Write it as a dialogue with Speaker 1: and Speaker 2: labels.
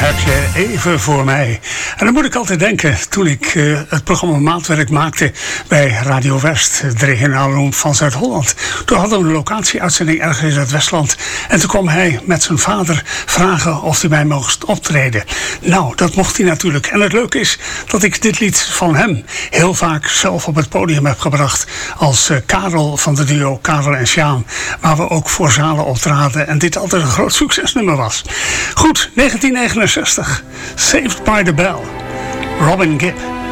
Speaker 1: heb je even voor mij. En dan moet ik altijd denken, toen ik het programma Maatwerk maakte bij Radio West, de regionale omroep van Zuid-Holland. Toen hadden we een locatieuitzending ergens in het Westland. En toen kwam hij met zijn vader vragen of hij mij mocht optreden. Nou, dat mocht hij natuurlijk. En het leuke is dat ik dit lied van hem heel vaak zelf op het podium heb gebracht. Als Karel van de duo Karel en Sjaan. Waar we ook voor zalen optraden. En dit altijd een groot succesnummer was. Goed, 1969. Saved by the Bell. Robin Gibb.